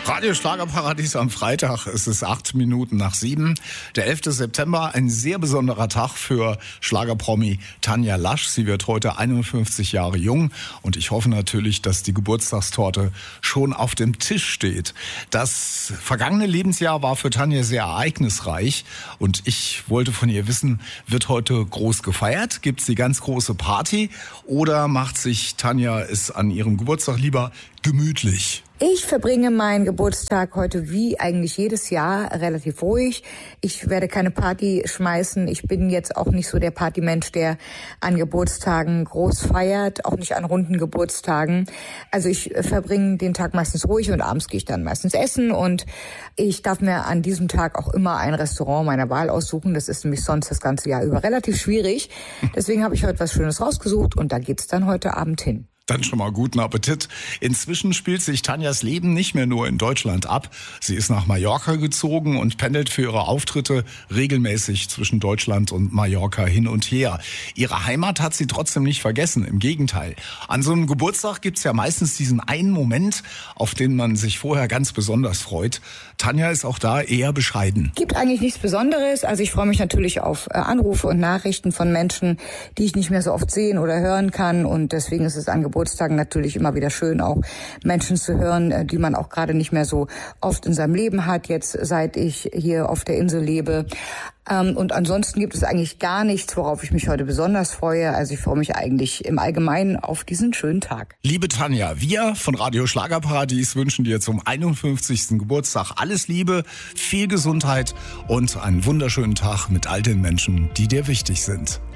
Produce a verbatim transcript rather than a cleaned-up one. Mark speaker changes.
Speaker 1: Radio Schlagerparadies am Freitag. Es ist acht Minuten nach sieben. Der elfte September, ein sehr besonderer Tag für Schlagerpromi Tanja Lasch. Sie wird heute einundfünfzig Jahre jung und ich hoffe natürlich, dass die Geburtstagstorte schon auf dem Tisch steht. Das vergangene Lebensjahr war für Tanja sehr ereignisreich und ich wollte von ihr wissen, wird heute groß gefeiert? Gibt's die ganz große Party oder macht sich Tanja es an ihrem Geburtstag lieber gemütlich?
Speaker 2: Ich verbringe meinen Geburtstag heute wie eigentlich jedes Jahr relativ ruhig. Ich werde keine Party schmeißen. Ich bin jetzt auch nicht so der Partymensch, der an Geburtstagen groß feiert, auch nicht an runden Geburtstagen. Also ich verbringe den Tag meistens ruhig und abends gehe ich dann meistens essen und ich darf mir an diesem Tag auch immer ein Restaurant meiner Wahl aussuchen. Das ist nämlich sonst das ganze Jahr über relativ schwierig. Deswegen habe ich heute was Schönes rausgesucht und da geht's dann heute Abend hin.
Speaker 1: Dann schon mal guten Appetit. Inzwischen spielt sich Tanjas Leben nicht mehr nur in Deutschland ab. Sie ist nach Mallorca gezogen und pendelt für ihre Auftritte regelmäßig zwischen Deutschland und Mallorca hin und her. Ihre Heimat hat sie trotzdem nicht vergessen, im Gegenteil. An so einem Geburtstag gibt's ja meistens diesen einen Moment, auf den man sich vorher ganz besonders freut. Tanja ist auch da eher bescheiden.
Speaker 2: Gibt eigentlich nichts Besonderes. Also ich freue mich natürlich auf Anrufe und Nachrichten von Menschen, die ich nicht mehr so oft sehen oder hören kann. Und deswegen ist es an Geburtstagen natürlich immer wieder schön, auch Menschen zu hören, die man auch gerade nicht mehr so oft in seinem Leben hat, jetzt seit ich hier auf der Insel lebe. Und ansonsten gibt es eigentlich gar nichts, worauf ich mich heute besonders freue. Also ich freue mich eigentlich im Allgemeinen auf diesen schönen Tag.
Speaker 1: Liebe Tanja, wir von Radio Schlagerparadies wünschen dir zum einundfünfzigsten Geburtstag alles Liebe, viel Gesundheit und einen wunderschönen Tag mit all den Menschen, die dir wichtig sind.